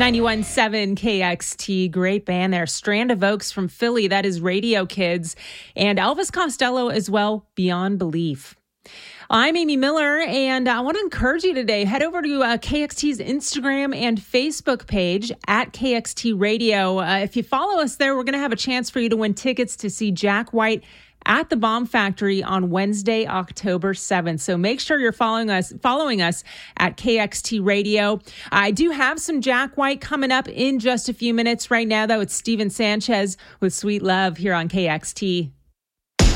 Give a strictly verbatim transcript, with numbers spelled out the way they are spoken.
ninety-one point seven K X T, great band there. Strand of Oaks from Philly, that is Radio Kids. And Elvis Costello as well, Beyond Belief. I'm Amy Miller, and I want to encourage you today, head over to uh, K X T's Instagram and Facebook page at K X T Radio. Uh, if you follow us there, we're going to have a chance for you to win tickets to see Jack White at the Bomb Factory on Wednesday, October seventh. So make sure you're following us, following us at K X T Radio. I do have some Jack White coming up in just a few minutes. Right now, though, it's Steven Sanchez with Sweet Love here on K X T.